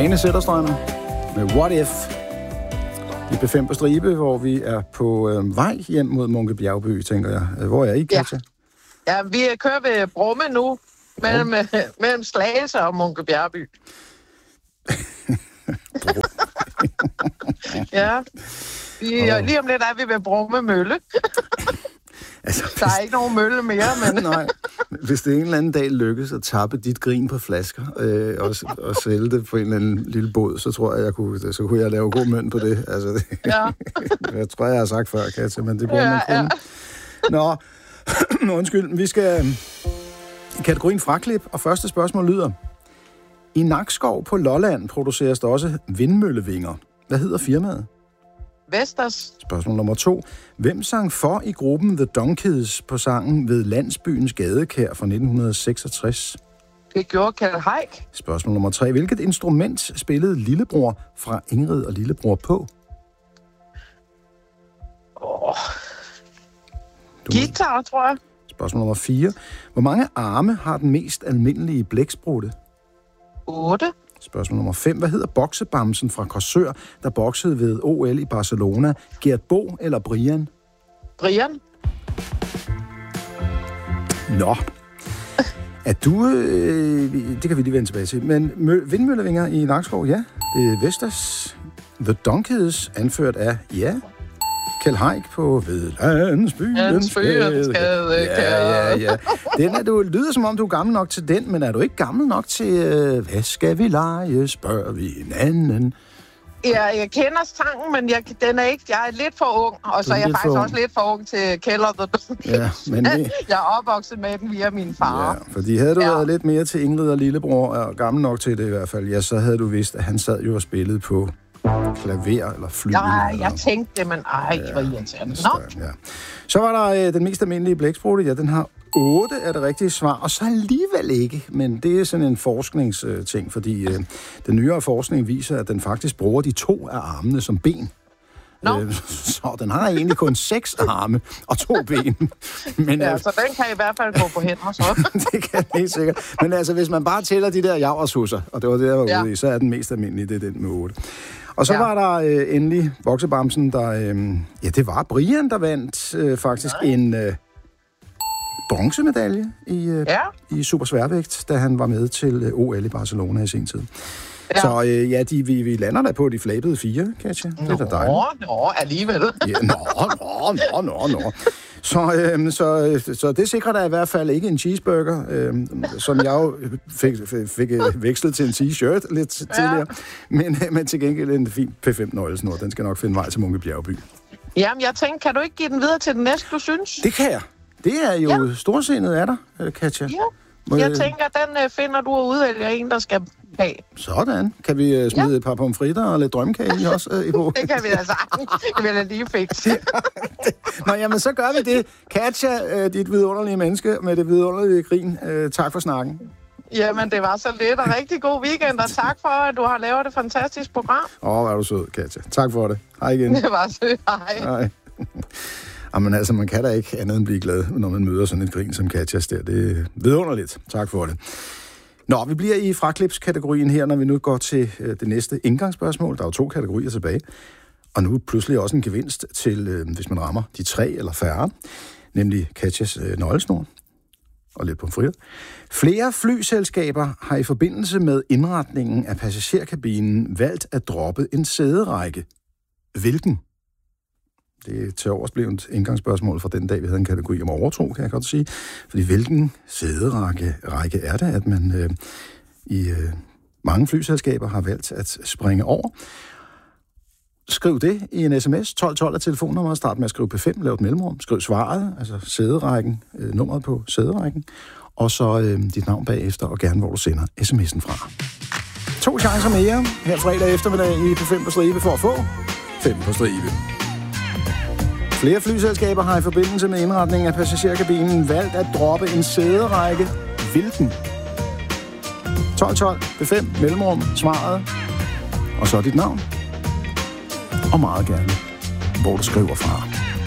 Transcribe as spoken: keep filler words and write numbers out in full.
Ane Zetterstrøm med What If i P fem på stribe, hvor vi er på øh, vej hjem mod Munke Bjergby, tænker jeg. Hvor er I, Katja? Ja, ja vi kører ved Brumme nu, mellem, oh. mellem Slagelse og Munke Bjergby. Ja, vi, oh. lige om lidt er vi ved Brumme Mølle. Altså, hvis... Der er ikke nogen mølle mere, men... Nej, hvis det en eller anden dag lykkes at tappe dit grin på flasker øh, og, og sælge det på en eller anden lille båd, så tror jeg, jeg kunne, så kunne jeg lave god mønt på det. Altså, det ja. Jeg tror, jeg har sagt før, Katja, men det burde ja, man kunne. Ja. Nå, undskyld. Vi skal i kategorien fraklip, og første spørgsmål lyder: i Nakskov på Lolland produceres der også vindmøllevinger. Hvad hedder firmaet? Vestas. Spørgsmål nummer to. Hvem sang for i gruppen The Donkeys på sangen Ved Landsbyens Gadekær fra nitten seksogtres? Det gjorde Kjeld Haik. Spørgsmål nummer tre. Hvilket instrument spillede Lillebror fra Ingrid og Lillebror på? Oh. Guitar, tror jeg. Spørgsmål nummer fire. Hvor mange arme har den mest almindelige blæksprutte? otte. Spørgsmål nummer fem. Hvad hedder boksebamsen fra Korsør, der boksede ved O L i Barcelona? Gert Bo eller Brian? Brian. Nå. Er du... Øh, det kan vi lige vende tilbage til. Men mø- vindmøllevinger i Nakskov, ja. Øh, Vestas. The Donkeys, anført af, ja... Kjeld Haik på Ved Landsbyens Gadekær. Ja, ja, ja. Den er, du lyder som om, du er gammel nok til den, men er du ikke gammel nok til, øh, hvad skal vi lege, spørger vi hinanden? Ja, jeg kender sangen, men jeg, den er ikke, jeg er lidt for ung, og så er jeg faktisk ung. også lidt for ung til Kjeld og The Donkeys. Ja, men det... Jeg er opvokset med den via min far. Ja, fordi havde du ja. været lidt mere til Ingrid og Lillebror, og gammel nok til det i hvert fald, ja, så havde du vidst, at han sad jo og spillede på klaver eller fly. Ja, jeg tænkte det, men ej, ja, hvor irriterende. Ja. Så var der øh, den mest almindelige blæksprutte. Ja, den har otte af det rigtige svar, og så alligevel ikke. Men det er sådan en forskningsting, fordi øh, den nyere forskning viser, at den faktisk bruger de to af armene som ben. No. Øh, så den har egentlig kun seks arme og to ben. Men, ja, øh, så den kan i hvert fald gå på hænder så. Det kan helt sikkert. Men altså, hvis man bare tæller de der javershusser, og det var det, jeg var ja. ude i, så er den mest almindelige, det er den med otte. Og så ja. var der øh, endelig boksebamsen, der... Øh, ja, det var Brian, der vandt øh, faktisk Nej. en øh, bronzemedalje i, øh, ja. i supersværvægt, da han var med til øh, O L i Barcelona i sin tid. Ja. Så øh, ja, de, vi, vi lander der på de flabede fire, Katja. Det er da dejligt. Nå, alligevel. Ja, nå, nå, nå, nå, nå. Så, øh, så, så det sikrer der i hvert fald ikke en cheeseburger, øh, som jeg jo fik, fik, fik vekslet til en t-shirt lidt ja. tidligere. Men, men til gengæld en fin P fem nøglesnor. Den skal nok finde vej til Munke Bjergby. Jamen, jeg tænker, kan du ikke give den videre til den næste, du synes? Det kan jeg. Det er jo ja. storsindet af dig, Katja. Ja. Jeg tænker, den finder du og udvælger en, der skal have. Sådan. Kan vi uh, smide ja. et par pomfritter og lidt drømmekage i også? Uh, i på? Det kan vi altså. Det vil jeg lige fikse. Nå, jamen, så gør vi det. Katja, uh, dit vidunderlige menneske med det vidunderlige grin. Uh, tak for snakken. Jamen, det var så lidt, og rigtig god weekend, og tak for, at du har lavet et fantastisk program. Åh, oh, er du sød, Katja. Tak for det. Hej igen. Det var sødt. Hej. Hej. Jamen altså, man kan da ikke andet end blive glad, når man møder sådan et grin som Katjas der. Det er vidunderligt. Tak for det. Nå, vi bliver i fraklipskategorien her, når vi nu går til øh, det næste indgangsspørgsmål. Der er jo to kategorier tilbage. Og nu pludselig også en gevinst til, øh, hvis man rammer de tre eller færre, nemlig Katjas øh, nøglesnor og lidt pomfritter. Flere flyselskaber har i forbindelse med indretningen af passagerkabinen valgt at droppe en sæderække. Hvilken? Det er til oversblevent indgangsspørgsmål fra den dag, vi havde en kategori om overtro, kan jeg godt sige. Fordi hvilken sæderække række er det, at man øh, i øh, mange flyselskaber har valgt at springe over? Skriv det i en sms. tolv tolv er telefonnummeret. Start med at skrive P fem, lav et mellemrum. Skriv svaret, altså sæderækken, øh, nummeret på sæderækken. Og så øh, dit navn bagefter, og gerne hvor du sender sms'en fra. To chancer mere her fredag eftermiddag i P fem på stribe for at få fem på stribe. Flere flyselskaber har i forbindelse med indretningen af passagerkabinen valgt at droppe en sæderække. Hvilken? tolv tolv, P fem, mellemrum, svaret, og så dit navn. Og meget gerne, hvor du skriver fra.